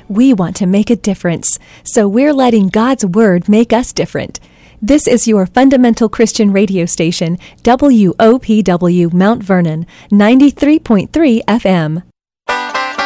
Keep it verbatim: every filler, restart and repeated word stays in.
We want to make a difference, so we're letting God's Word make us different. This is your fundamental Christian radio station, W O P W Mount Vernon, ninety-three point three F M.